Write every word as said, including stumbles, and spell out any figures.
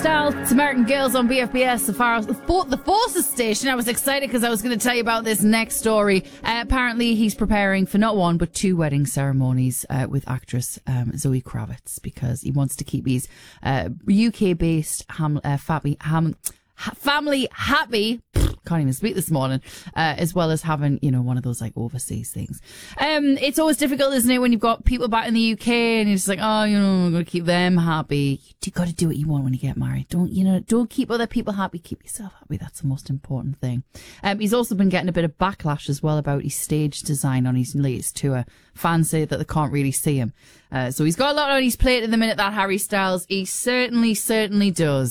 Styles, it's American Girls on B F B S, the, far, the, For- the Forces station. I was excited because I was going to tell you about this next story. Uh, apparently, he's preparing for not one, but two wedding ceremonies uh, with actress um, Zoe Kravitz, because he wants to keep his uh, U K-based ham- uh, family, ham- ha- family happy. Can't even speak this morning, uh, as well as having, you know, one of those like overseas things. Um, it's always difficult, isn't it, when you've got people back in the U K and you're just like, oh, you know, I'm going to keep them happy. You got to do what you want when you get married. Don't, you know, don't keep other people happy. Keep yourself happy. That's the most important thing. Um, he's also been getting a bit of backlash as well about his stage design on his latest tour. Fans say that they can't really see him. Uh, so he's got a lot on his plate at the minute, that Harry Styles. He certainly, certainly does.